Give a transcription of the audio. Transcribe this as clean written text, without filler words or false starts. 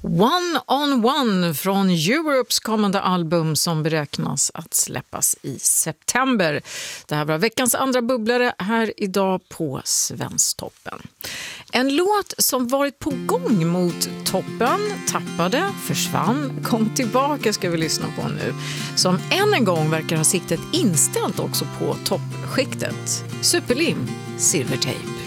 One on One från Europes kommande album som beräknas att släppas i september. Det här var veckans andra bubblare här idag på Svensktoppen. En låt som varit på gång mot toppen, tappade, försvann, kom tillbaka ska vi lyssna på nu. Som än en gång verkar ha siktet inställt också på toppskiktet. Superlim, Silvertape.